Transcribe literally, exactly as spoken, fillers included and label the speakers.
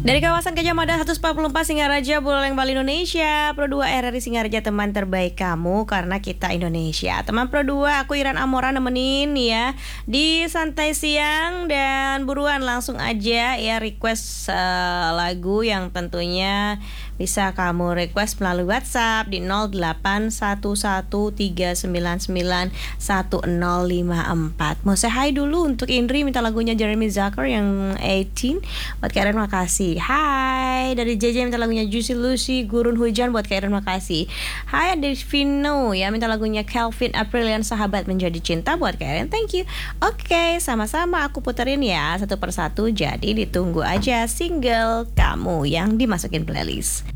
Speaker 1: Dari kawasan Gajah Mada seratus empat puluh empat Singaraja, Buleleng, Bali, Indonesia. Pro dua R R I Singaraja, teman terbaik kamu karena kita Indonesia. Teman Pro dua, aku Iran Amora nemenin ya di santai siang, dan buruan langsung aja ya request uh, lagu yang tentunya bisa kamu request melalui WhatsApp di nol delapan satu satu tiga sembilan sembilan satu nol lima empat. Mau say hi dulu untuk Indri, minta lagunya Jeremy Zucker yang delapan belas. Buat Karen makasih. Hai dari J J, minta lagunya Juicy Lucy Gurun Hujan. Buat Karen makasih. Hai dari Vino ya, minta lagunya Calvin Aprilian Sahabat Menjadi Cinta. Buat Karen, thank you. Oke, sama-sama aku puterin ya satu persatu. Jadi ditunggu aja single kamu yang dimasukin playlist.